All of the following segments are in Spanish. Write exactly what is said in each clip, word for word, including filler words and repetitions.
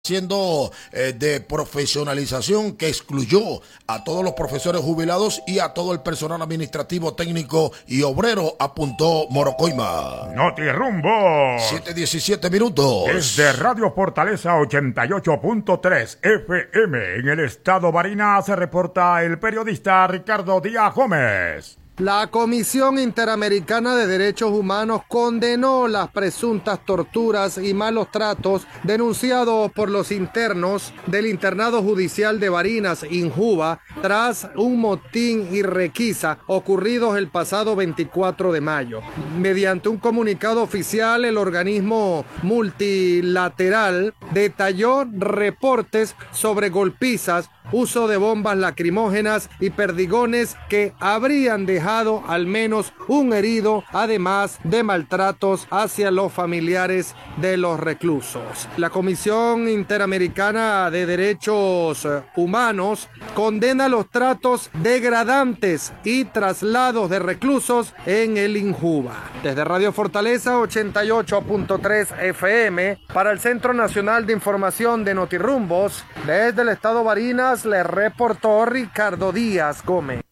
Siendo eh, de profesionalización que excluyó a todos los profesores jubilados y a todo el personal administrativo, técnico y obrero, apuntó Morocoima. Notirumbo. siete diecisiete minutos. Desde Radio Fortaleza ochenta y ocho punto tres F M en el estado Barinas se reporta el periodista Ricardo Díaz Gómez. La Comisión Interamericana de Derechos Humanos condenó las presuntas torturas y malos tratos denunciados por los internos del internado judicial de Barinas, Injuba, tras un motín y requisa ocurridos el pasado veinticuatro de mayo. Mediante un comunicado oficial, el organismo multilateral detalló reportes sobre golpizas, uso de bombas lacrimógenas y perdigones que habrían dejado al menos un herido, además de maltratos hacia los familiares de los reclusos. La Comisión Interamericana de Derechos Humanos condena los tratos degradantes y traslados de reclusos en el Injuba. Desde Radio Fortaleza ochenta y ocho punto tres F M para el Centro Nacional de Información de Notirumbos, desde el estado Barinas, le reportó Ricardo Díaz Gómez.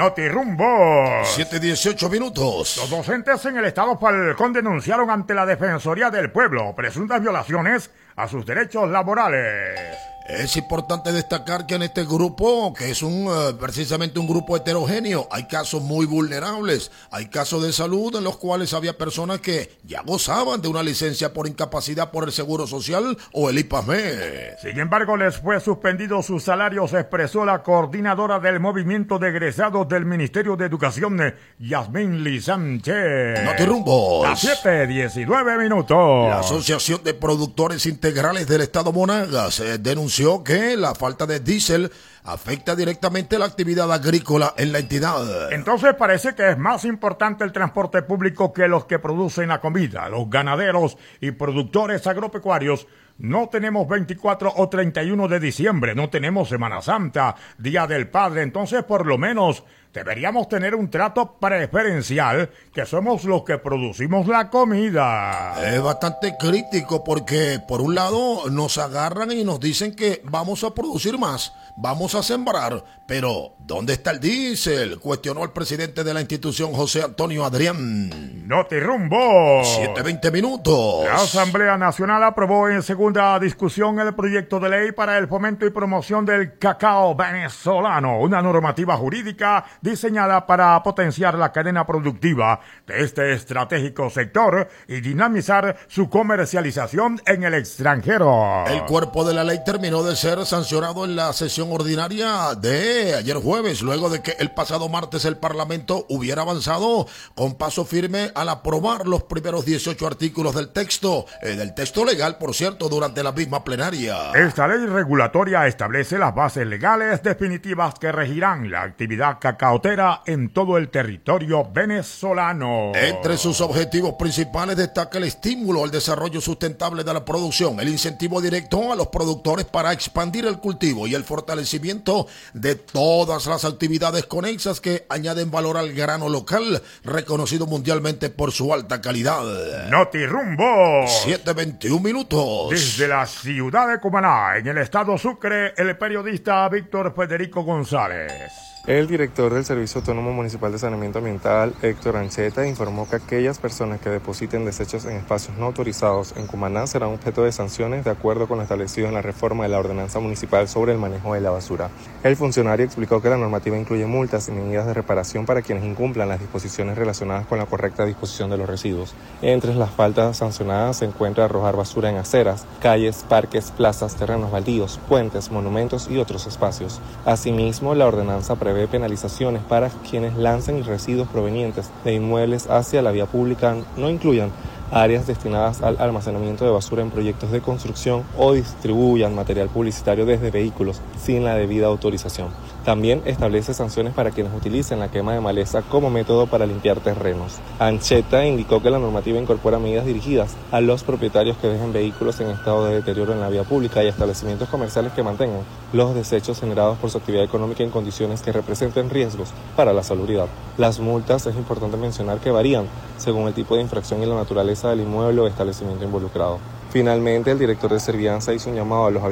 Notirumbo. siete dieciocho minutos. Los docentes en el estado Falcón denunciaron ante la Defensoría del Pueblo presuntas violaciones a sus derechos laborales. Es importante destacar que en este grupo, que es un uh, precisamente un grupo heterogéneo, hay casos muy vulnerables, hay casos de salud en los cuales había personas que ya gozaban de una licencia por incapacidad por el Seguro Social o el I P A M E. Sin embargo, les fue suspendido sus salarios, expresó la coordinadora del movimiento de egresados del Ministerio de Educación, Yasmín Lee Sánchez. Notirumbos. A siete diecinueve minutos. La Asociación de Productores Integrales del Estado Monagas eh, denunció que la falta de diésel afecta directamente la actividad agrícola en la entidad. Entonces parece que es más importante el transporte público que los que producen la comida. Los ganaderos y productores agropecuarios no tenemos veinticuatro o treinta y uno de diciembre, no tenemos Semana Santa, Día del Padre, entonces por lo menos deberíamos tener un trato preferencial, que somos los que producimos la comida. Es bastante crítico porque por un lado nos agarran y nos dicen que vamos a producir más, vamos a sembrar, pero ¿dónde está el diésel?, cuestionó el presidente de la institución, José Antonio Adrián. Notirumbo. siete veinte minutos. La Asamblea Nacional aprobó en segunda discusión el proyecto de ley para el fomento y promoción del cacao venezolano, una normativa jurídica diseñada para potenciar la cadena productiva de este estratégico sector y dinamizar su comercialización en el extranjero. El cuerpo de la ley terminó de ser sancionado en la sesión ordinaria de ayer jueves, luego de que el pasado martes el Parlamento hubiera avanzado con paso firme al aprobar los primeros dieciocho artículos del texto, eh, del texto legal, por cierto, durante la misma plenaria. Esta ley regulatoria establece las bases legales definitivas que regirán la actividad cacao en todo el territorio venezolano. Entre sus objetivos principales destaca el estímulo al desarrollo sustentable de la producción, el incentivo directo a los productores para expandir el cultivo y el fortalecimiento de todas las actividades conexas que añaden valor al grano local, reconocido mundialmente por su alta calidad. Notirumbo. siete veintiuno minutos. Desde la ciudad de Cumaná, en el estado Sucre, el periodista Víctor Federico González. El director del Servicio Autónomo Municipal de Saneamiento Ambiental, Héctor Ancheta, informó que aquellas personas que depositen desechos en espacios no autorizados en Cumaná serán objeto de sanciones de acuerdo con lo establecido en la reforma de la Ordenanza Municipal sobre el manejo de la basura. El funcionario explicó que la normativa incluye multas y medidas de reparación para quienes incumplan las disposiciones relacionadas con la correcta disposición de los residuos. Entre las faltas sancionadas se encuentra arrojar basura en aceras, calles, parques, plazas, terrenos baldíos, puentes, monumentos y otros espacios. Asimismo, la ordenanza prevé prevé penalizaciones para quienes lancen residuos provenientes de inmuebles hacia la vía pública, no incluyan áreas destinadas al almacenamiento de basura en proyectos de construcción o distribuyan material publicitario desde vehículos sin la debida autorización. También establece sanciones para quienes utilicen la quema de maleza como método para limpiar terrenos. Ancheta indicó que la normativa incorpora medidas dirigidas a los propietarios que dejen vehículos en estado de deterioro en la vía pública y establecimientos comerciales que mantengan los desechos generados por su actividad económica en condiciones que representen riesgos para la salubridad. Las multas, es importante mencionar que varían según el tipo de infracción y la naturaleza del inmueble o establecimiento involucrado. Finalmente, el director de Servianza hizo un llamado a los